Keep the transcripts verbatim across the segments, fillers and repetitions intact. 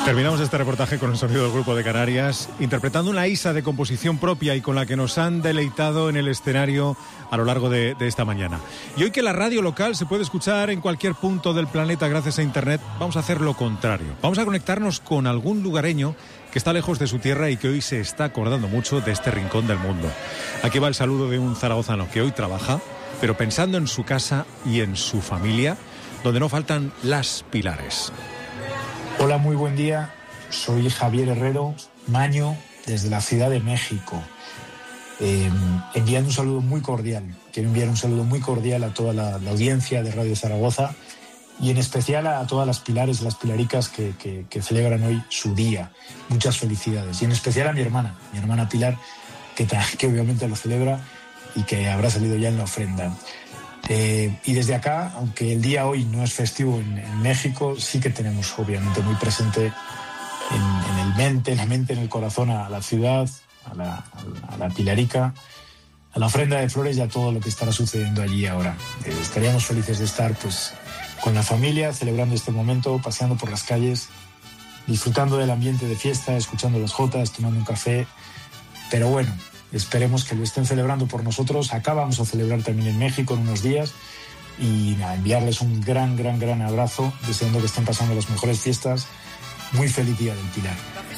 Terminamos este reportaje con el sonido del Grupo de Canarias, interpretando una isa de composición propia y con la que nos han deleitado en el escenario a lo largo de, de esta mañana. Y hoy que la radio local se puede escuchar en cualquier punto del planeta gracias a Internet, vamos a hacer lo contrario. Vamos a conectarnos con algún lugareño que está lejos de su tierra y que hoy se está acordando mucho de este rincón del mundo. Aquí va el saludo de un zaragozano que hoy trabaja, pero pensando en su casa y en su familia, donde no faltan las Pilares. Hola, muy buen día. Soy Javier Herrero, Maño, desde la Ciudad de México. Eh, enviando un saludo muy cordial. Quiero enviar un saludo muy cordial a toda la, la audiencia de Radio Zaragoza y en especial a todas las Pilares, las Pilaricas que, que, que celebran hoy su día. Muchas felicidades. Y en especial a mi hermana, mi hermana Pilar, que, que obviamente lo celebra y que habrá salido ya en la ofrenda. Eh, y desde acá, aunque el día hoy no es festivo en, en México, sí que tenemos obviamente muy presente en, en el mente, en la mente, en el corazón a la ciudad, a la, a la Pilarica, a la ofrenda de flores y a todo lo que estará sucediendo allí ahora. Eh, estaríamos felices de estar pues con la familia, celebrando este momento, paseando por las calles, disfrutando del ambiente de fiesta, escuchando las jotas, tomando un café. Pero bueno, esperemos que lo estén celebrando por nosotros. Acá vamos a celebrar también en México en unos días y nada, enviarles un gran, gran, gran abrazo, deseando que estén pasando las mejores fiestas. Muy feliz día del Pilar.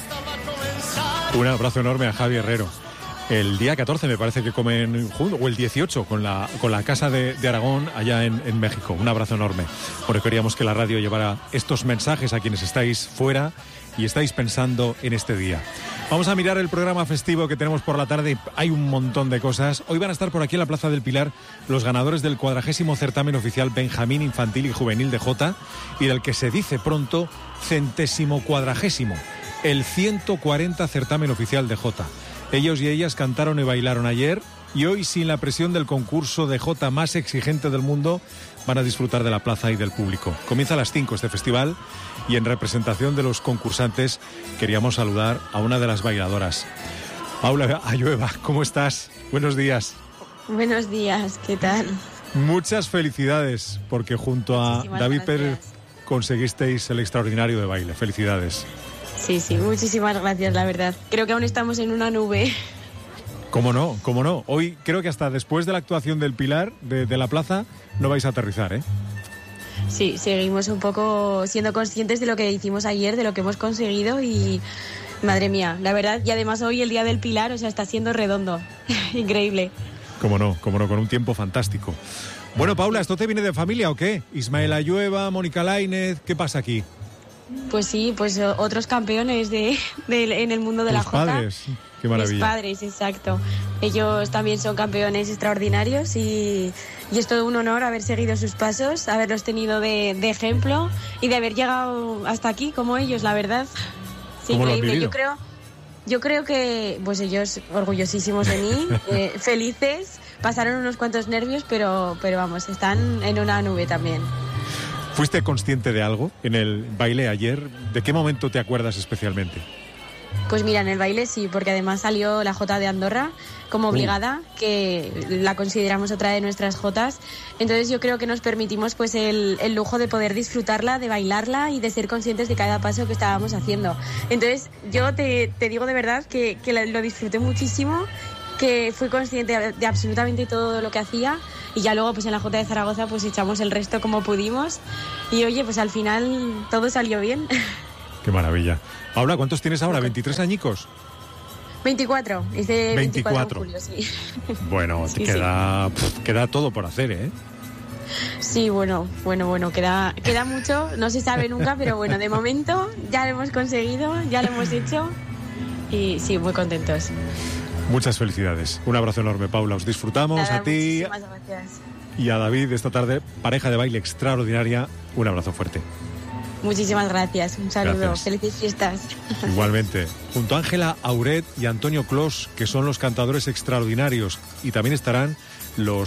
Un abrazo enorme a Javi Herrero. El día catorce me parece que comen juntos, o el dieciocho, con la, con la Casa de, de Aragón allá en, en México. Un abrazo enorme, porque queríamos que la radio llevara estos mensajes a quienes estáis fuera y estáis pensando en este día. Vamos a mirar el programa festivo que tenemos por la tarde. Hay un montón de cosas. Hoy van a estar por aquí en la Plaza del Pilar los ganadores del cuadragésimo certamen oficial Benjamín Infantil y Juvenil de Jota y del que se dice pronto centésimo cuadragésimo, el ciento cuarenta certamen oficial de Jota. Ellos y ellas cantaron y bailaron ayer y hoy, sin la presión del concurso de Jota más exigente del mundo, van a disfrutar de la plaza y del público. Comienza a las cinco este festival y en representación de los concursantes queríamos saludar a una de las bailadoras. Paula Ayueva, ¿cómo estás? Buenos días. Buenos días, ¿qué tal? Muchas felicidades, porque junto a Muchísimas David gracias. Pérez conseguisteis el extraordinario de baile. Felicidades. Sí, sí, muchísimas gracias, la verdad. Creo que aún estamos en una nube. ¿Cómo no? ¿Cómo no? Hoy creo que hasta después de la actuación del Pilar, de, de la plaza, no vais a aterrizar, ¿eh? Sí, seguimos un poco siendo conscientes de lo que hicimos ayer, de lo que hemos conseguido y... Madre mía, la verdad, y además hoy el Día del Pilar, o sea, está siendo redondo. Increíble. Cómo no, cómo no, con un tiempo fantástico. Bueno, Paula, ¿esto te viene de familia o qué? Ismael Ayueva, Mónica Lainez, ¿qué pasa aquí? Pues sí, pues o- otros campeones de, de- en el mundo de Tus la Jota. padres, qué maravilla. Mis padres, exacto. Ellos también son campeones extraordinarios y, y es todo un honor haber seguido sus pasos, haberlos tenido de, de ejemplo y de haber llegado hasta aquí como ellos, la verdad. Sí, ¿Cómo lo han increíble. vivido? Yo creo, yo creo que pues ellos orgullosísimos de mí, eh, felices, pasaron unos cuantos nervios, pero, pero vamos, están en una nube también. ¿Fuiste consciente de algo en el baile ayer? ¿De qué momento te acuerdas especialmente? Pues mira, en el baile sí, porque además salió la Jota de Andorra como obligada, que la consideramos otra de nuestras Jotas. Entonces yo creo que nos permitimos pues el, el lujo de poder disfrutarla, de bailarla y de ser conscientes de cada paso que estábamos haciendo. Entonces yo te, te digo de verdad que, que la- lo disfruté muchísimo, que fui consciente de, de absolutamente todo lo que hacía y ya luego pues en la Jota de Zaragoza pues echamos el resto como pudimos y oye, pues al final todo salió bien. Qué maravilla. Paula, ¿cuántos tienes ahora? ¿veintitrés añicos? veinticuatro, hice veinticuatro. veinticuatro en julio, sí. Bueno, Sí, queda, pf, queda todo por hacer, ¿eh? Sí, bueno, bueno, bueno, queda, queda mucho, no se sabe nunca, pero bueno, de momento ya lo hemos conseguido, ya lo hemos hecho y sí, muy contentos. Muchas felicidades. Un abrazo enorme, Paula. Os disfrutamos Nada, a ti muchísimas gracias. y a David esta tarde, pareja de baile extraordinaria. Un abrazo fuerte. Muchísimas gracias, un saludo, Gracias. felices fiestas. Igualmente. Junto a Ángela Auret y Antonio Clos, que son los cantadores extraordinarios, y también estarán los